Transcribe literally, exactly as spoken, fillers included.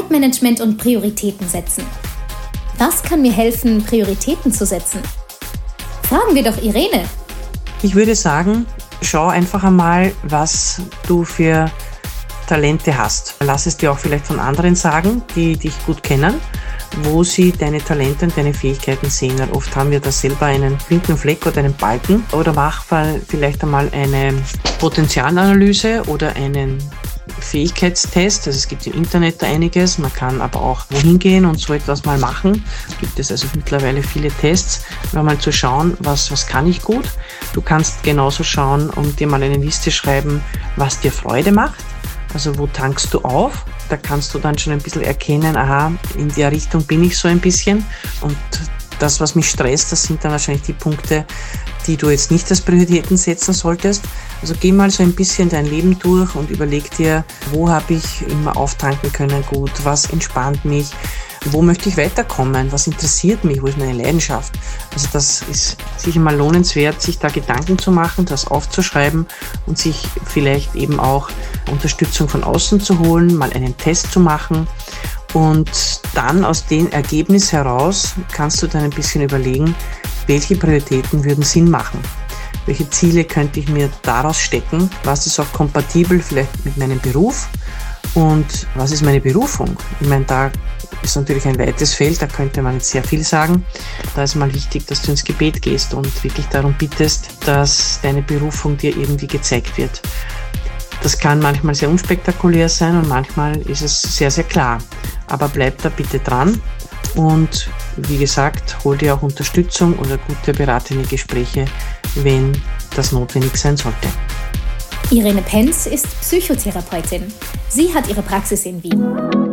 Zeitmanagement und Prioritäten setzen. Was kann mir helfen, Prioritäten zu setzen? Fragen wir doch Irene. Ich würde sagen, schau einfach einmal, was du für Talente hast. Lass es dir auch vielleicht von anderen sagen, die dich gut kennen, wo sie deine Talente und deine Fähigkeiten sehen. Weil oft haben wir da selber einen blinden Fleck oder einen Balken. Oder mach vielleicht einmal eine Potenzialanalyse oder einen Fähigkeitstest. Also es gibt im Internet einiges. Man kann aber auch wohin gehen und so etwas mal machen. Gibt es also mittlerweile viele Tests, um mal zu schauen, was, was kann ich gut. Du kannst genauso schauen und dir mal eine Liste schreiben, was dir Freude macht. Also wo tankst du auf? Da kannst du dann schon ein bisschen erkennen, aha, in der Richtung bin ich so ein bisschen. Und das, was mich stresst, das sind dann wahrscheinlich die Punkte, die du jetzt nicht als Prioritäten setzen solltest. Also geh mal so ein bisschen dein Leben durch und überleg dir, wo habe ich immer auftanken können gut, was entspannt mich, wo möchte ich weiterkommen, was interessiert mich, wo ist meine Leidenschaft. Also das ist sicher mal lohnenswert, sich da Gedanken zu machen, das aufzuschreiben und sich vielleicht eben auch Unterstützung von außen zu holen, mal einen Test zu machen. Und dann aus dem Ergebnis heraus kannst du dann ein bisschen überlegen, welche Prioritäten würden Sinn machen. Welche Ziele könnte ich mir daraus stecken? Was ist auch kompatibel vielleicht mit meinem Beruf? Und was ist meine Berufung? Ich meine, da ist natürlich ein weites Feld, da könnte man jetzt sehr viel sagen. Da ist mal wichtig, dass du ins Gebet gehst und wirklich darum bittest, dass deine Berufung dir irgendwie gezeigt wird. Das kann manchmal sehr unspektakulär sein und manchmal ist es sehr, sehr klar. Aber bleib da bitte dran und wie gesagt, hol dir auch Unterstützung oder gute beratende Gespräche, wenn das notwendig sein sollte. Irene Penz ist Psychotherapeutin. Sie hat ihre Praxis in Wien.